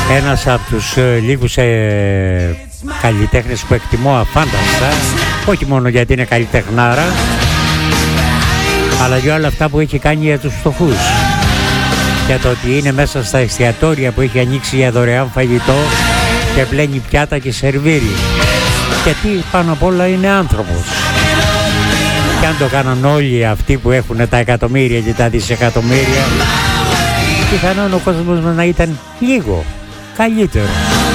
Ένας από τους λίγους καλλιτέχνες που εκτιμώ αφάνταστα, όχι μόνο γιατί είναι καλλιτεχνάρα, αλλά για όλα αυτά που έχει κάνει για τους φτωχούς. Για το ότι είναι μέσα στα εστιατόρια που έχει ανοίξει για δωρεάν φαγητό και πλένει πιάτα και σερβίρει. Γιατί πάνω απ' όλα είναι άνθρωπος. Και αν το κάναν όλοι αυτοί που έχουν τα εκατομμύρια και τα δισεκατομμύρια, πιθανόν ο κόσμος να ήταν λίγο καλύτερο.